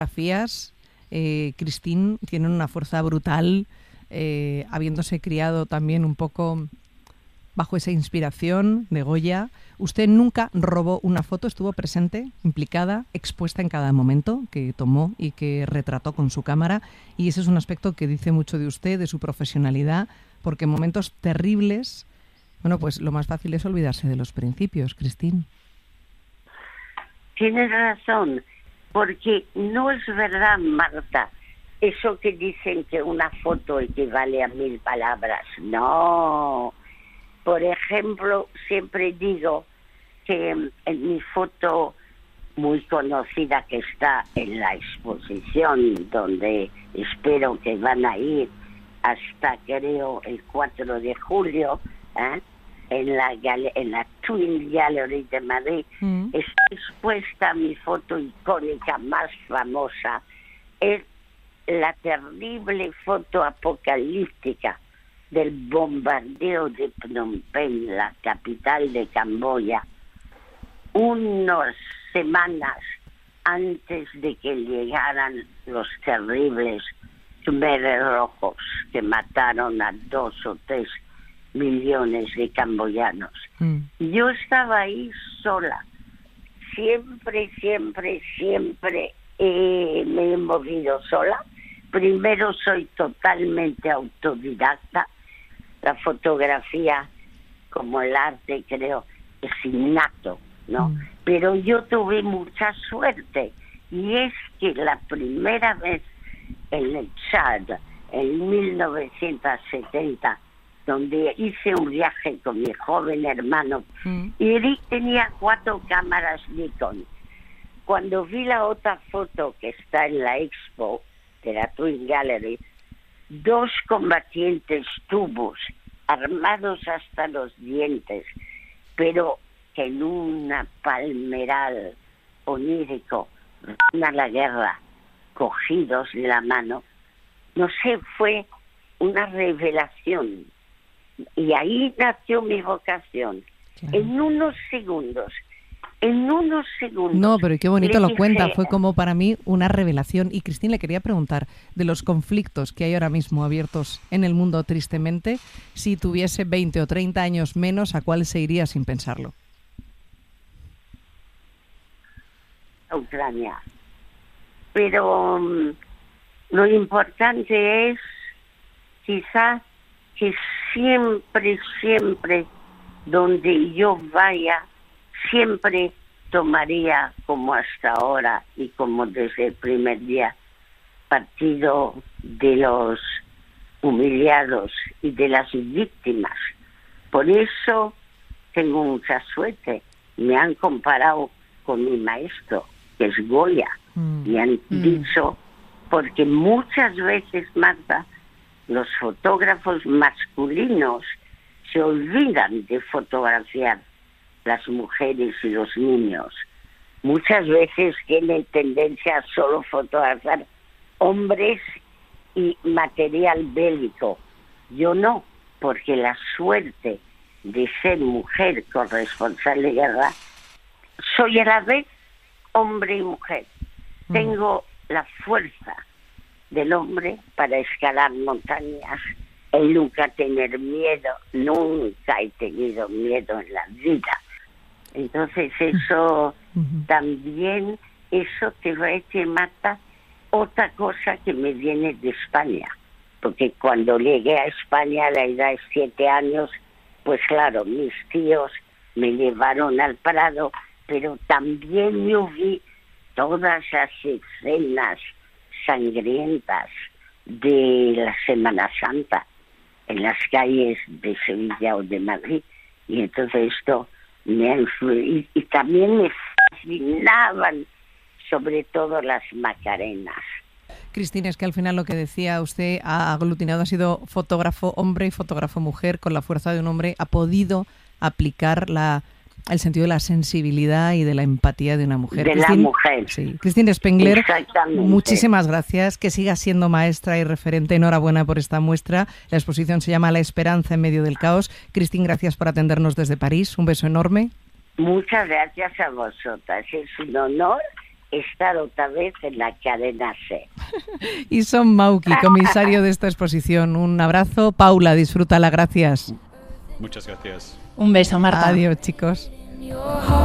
fotografías, Christine, tienen una fuerza brutal, habiéndose criado también un poco bajo esa inspiración de Goya. Usted nunca robó una foto, estuvo presente, implicada, expuesta en cada momento que tomó y que retrató con su cámara, y ese es un aspecto que dice mucho de usted, de su profesionalidad, porque en momentos terribles, bueno, pues lo más fácil es olvidarse de los principios, Christine. Tienes razón, porque no es verdad, Marta, eso que dicen que una foto equivale a 1000 palabras. No. Por ejemplo, siempre digo que en mi foto muy conocida que está en la exposición, donde espero que van a ir hasta creo el 4 de julio, en la Twin Gallery de Madrid, está expuesta mi foto icónica más famosa, es la terrible foto apocalíptica del bombardeo de Phnom Penh, la capital de Camboya, unas semanas antes de que llegaran los terribles Khmeres rojos que mataron a 2 o 3 millones de camboyanos. Yo estaba ahí sola. Siempre me he movido sola. Primero, soy totalmente autodidacta. La fotografía, como el arte, creo, es innato, ¿no? Pero yo tuve mucha suerte, y es que la primera vez en el Chad, en 1970, donde hice un viaje con mi joven hermano, y Eric tenía 4 cámaras Nikon. Cuando vi la otra foto que está en la expo de la Twin Gallery, 2 combatientes tubos, armados hasta los dientes, pero que en una palmeral onírico van a la guerra, cogidos de la mano, no sé, fue una revelación. Y ahí nació mi vocación. Claro. En unos segundos. No, pero qué bonito lo cuenta. Fue como para mí una revelación. Y Christine, le quería preguntar, de los conflictos que hay ahora mismo abiertos en el mundo, tristemente, si tuviese 20 o 30 años menos, ¿a cuál se iría sin pensarlo? A Ucrania. Pero lo importante es quizás que siempre donde yo vaya, siempre tomaría, como hasta ahora y como desde el primer día, partido de los humillados y de las víctimas. Por eso tengo mucha suerte. Me han comparado con mi maestro, que es Goya. Me han dicho, porque muchas veces, Marta, los fotógrafos masculinos se olvidan de fotografiar las mujeres y los niños. Muchas veces tienen tendencia a solo fotografiar hombres y material bélico. Yo no, porque la suerte de ser mujer corresponsal de guerra, soy a la vez hombre y mujer. Tengo la fuerza del hombre para escalar montañas, el nunca tener miedo, nunca he tenido miedo en la vida. Entonces eso también, eso te va a decir, Marta, otra cosa que me viene de España, porque cuando llegué a España a la edad de 7 años, pues claro, mis tíos me llevaron al Prado, pero también yo vi todas las escenas sangrientas de la Semana Santa en las calles de Sevilla o de Madrid, y entonces esto me ha influido, y también me fascinaban sobre todo las Macarenas. Cristina, es que al final lo que decía usted ha aglutinado, ha sido fotógrafo hombre y fotógrafo mujer. Con la fuerza de un hombre ha podido aplicar el sentido de la sensibilidad y de la empatía de una mujer. De la mujer. Sí. Christine Spengler, muchísimas gracias. Que siga siendo maestra y referente. Enhorabuena por esta muestra. La exposición se llama La esperanza en medio del caos. Christine, gracias por atendernos desde París. Un beso enorme. Muchas gracias a vosotras. Es un honor estar otra vez en la cadena SER. Ison Mauki, comisario de esta exposición. Un abrazo. Paula, disfrútala, gracias. Muchas gracias. Un beso, Marta. Adiós, chicos.